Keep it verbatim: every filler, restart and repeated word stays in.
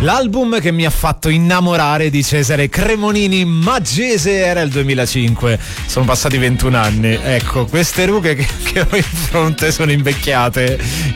L'album che mi ha fatto innamorare di Cesare Cremonini Maggese era il duemilacinque. Sono passati ventuno anni. Ecco, queste rughe che, che ho in fronte sono invecchiate.